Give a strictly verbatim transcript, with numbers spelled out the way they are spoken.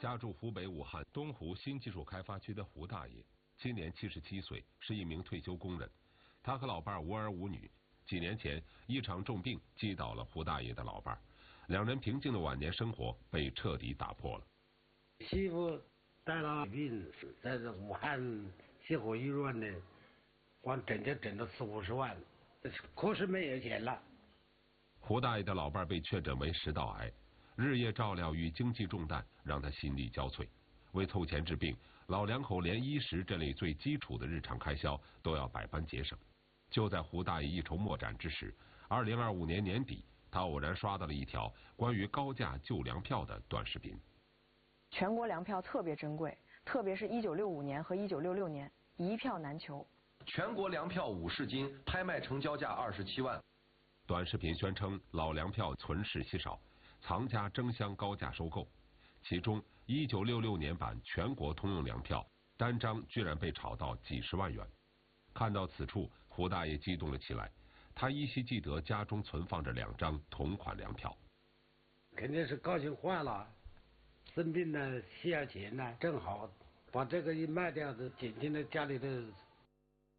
家住湖北武汉东湖新技术开发区的胡大爷，今年七十七岁，是一名退休工人。他和老伴无儿无女，几年前一场重病击倒了胡大爷的老伴，两人平静的晚年生活被彻底打破了。 媳妇带了病，在这武汉协和医院呢，光整就整了四五十万，可是没有钱了。 胡大爷的老伴被确诊为食道癌。日夜照料与经济重担让他心力交瘁，为凑钱治病，老两口连衣食这类最基础的日常开销都要百般节省。就在胡大爷一筹莫展之时，二零二五年年底，他偶然刷到了一条关于高价救粮票的短视频。 全国粮票特别珍贵，特别是一九六五年和一九六六年，一票难求。 全国粮票五市斤，拍卖成交价二十七万。 短视频宣称老粮票存世稀少，藏家争相高价收购，其中一九六六年版全国通用粮票单张居然被炒到几十万元。看到此处，胡大爷激动了起来，他依稀记得家中存放着两张同款粮票， 肯定是高兴坏了，生病呢需要钱呢，正好把这个一卖掉，减轻了家里的